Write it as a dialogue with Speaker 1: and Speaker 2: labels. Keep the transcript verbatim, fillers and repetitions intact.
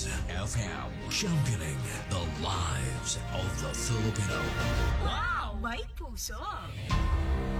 Speaker 1: News F M, championing the lives of the Filipino.
Speaker 2: Wow! May puso!